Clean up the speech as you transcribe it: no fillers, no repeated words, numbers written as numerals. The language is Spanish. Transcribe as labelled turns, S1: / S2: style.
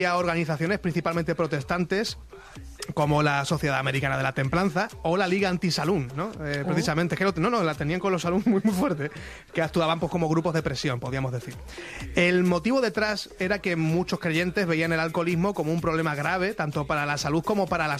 S1: a organizaciones principalmente protestantes como la Sociedad Americana de la Templanza o la Liga Antisalud, ¿no? Precisamente, que la tenían con los salud muy fuerte, que actuaban pues como grupos de presión, podríamos decir. El motivo detrás era que muchos creyentes veían el alcoholismo como un problema grave, tanto para la salud como para la